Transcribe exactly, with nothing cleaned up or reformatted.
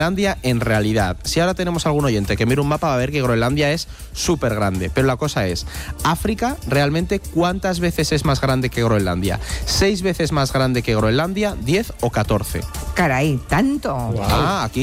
Groenlandia en realidad. Si ahora tenemos algún oyente que mira un mapa va a ver que Groenlandia es súper grande, pero la cosa es, África realmente ¿cuántas veces es más grande que Groenlandia? ¿Seis veces más grande que Groenlandia, diez o catorce? Caray, ¿tanto? Wow. Ah, aquí